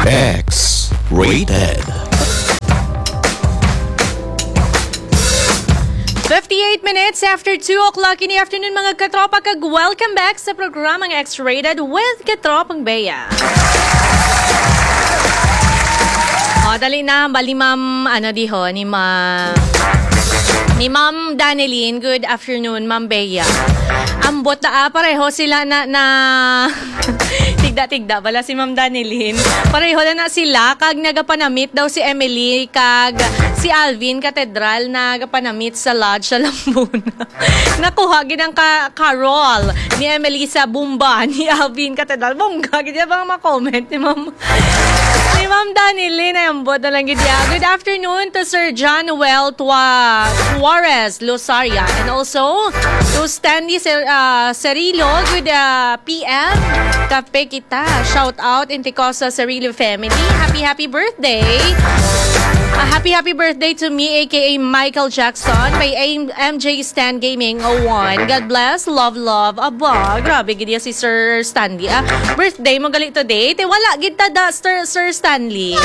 X-Rated. 58 minutes after 2 o'clock in the afternoon, mga katropa, welcome back sa programang X-Rated with Katropang Bea. Dali na, bali ma'am, ni Ma'am Daneline. Good afternoon, Ma'am Bea. Ambot na pareho sila na tigda bala si Ma'am Daneline. Pareho na sila kag nagapanamit daw si Emily kag si Alvin Catedral nagapanamit sa lodge sa Lambuna. Nakuha gid ang Carol ni Emily sa Bumba ni Alvin Catedral. Bongga gid bang ma-comment ni Ma'am Daneline ay ambot na lang gid. Good afternoon to Sir John Juarez Losaria and also to Stanley Cerilo. Good PM. Kape kita. Shout out in Ticosa Cerilo family. Happy birthday. Happy birthday to me, aka Michael Jackson, by MJ Stan Gaming 01. God bless, love, aba. Grabe, gid si Sir Stanley. Birthday mo gali today. Wala gid ta da, Sir Stanley.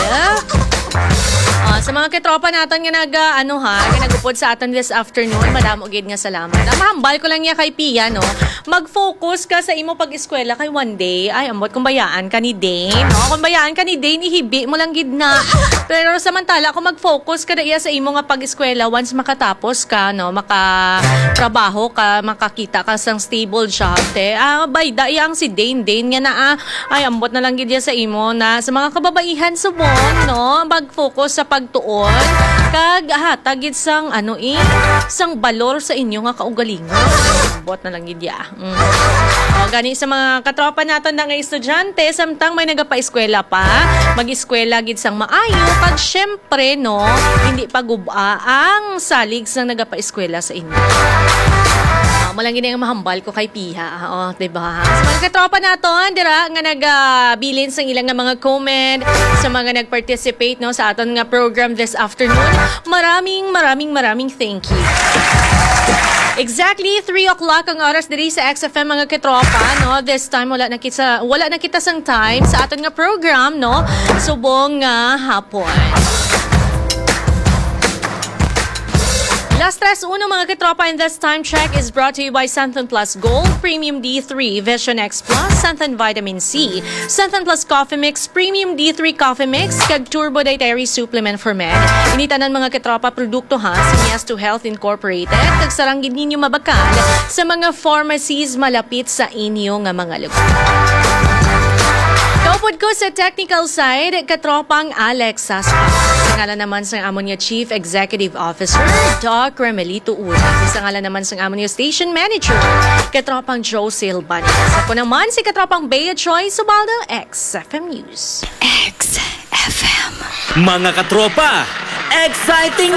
Sa mga katropa natin nga nagupod sa aton this afternoon, madamo gid nga salamat. Mahambal ko lang niya kay Pia, no? Mag-focus ka sa imo pag-eskwela kay one day. Ay, ambot kung bayaan ka ni Dane, no? Kung bayaan ka ni Dane, ihibi mo lang gid na. Pero samantala, kung mag-focus ka na iya sa imo nga pag-eskwela, once makatapos ka, no? Makatrabaho ka, makakita ka sang stable job, bayda iyang si Dane nga na, ay, ambot na lang gid sa imo na sa mga kababaihan subon, no? Mag-focus sa pagtuon kag hatagid sang sang balor sa inyo nga kaugalingon. Bot na lang gid ya. Gani sa mga katropa naton na nga estudyante samtang may nagapa-eskwela pa, mag-eskwela gid sang maayo kag syempre no, hindi paguba ang salig sang nagapa-eskwela sa inyo. Malang gini ang mahambal ko kay Piha. Diba? Sa mga katropa naton, dira nga nagbilin sa ilang nga mga comment, sa mga nag-participate no, sa aton nga program this afternoon. Maraming thank you. Exactly 3 o'clock ang oras diri sa XFM, mga katropa, no? This time wala na kita sang time sa aton nga program, no? Subong nga hapon. Last 3-1 mga katropa, in this time check is brought to you by Santhon Plus Gold, Premium D3, Vision X Plus, Santhon Vitamin C, Santhon Plus Coffee Mix, Premium D3 Coffee Mix, kag Turbo Dietary Supplement for Men. Initanan mga katropa produkto ha, sa Yes to Health Incorporated, kag saranggid ninyo mabakal sa mga pharmacies malapit sa inyo nga mga lugar. Kaupod ko sa technical side, katropang Alex Saspa. Sa ngalan naman sa amon niya Chief Executive Officer, Doc Remelito Una. Sa ngalan naman sa amon niya Station Manager, katropang Joe Silbani. Sa ko naman si katropang Bea Choi Subaldo, XFM News. XFM. Mga katropa, exciting